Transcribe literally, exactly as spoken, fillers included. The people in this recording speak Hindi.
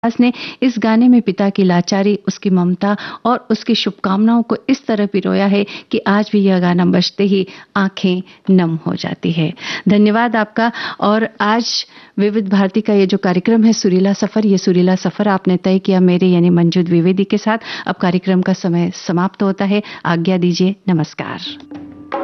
दास ने इस गाने में पिता की लाचारी, उसकी ममता और उसकी शुभकामनाओं को इस तरह पिरोया है कि आज भी यह गाना बजते ही आंखें नम हो जाती है। धन्यवाद आपका। और आज विविध भारती का ये जो कार्यक्रम है सुरीला सफर, ये सुरीला सफर आपने तय किया मेरे यानी मंजू द्विवेदी के साथ। अब कार्यक्रम का समय समाप्त होता है, आज्ञा दीजिए, नमस्कार।